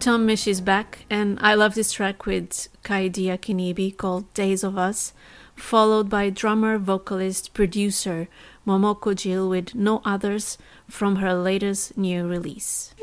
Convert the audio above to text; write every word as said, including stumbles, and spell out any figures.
Tom Misch is back, and I love this track with Kaidi Akinibi called Days of Us, followed by drummer, vocalist, producer Momoko Jill with No Others from her latest new release.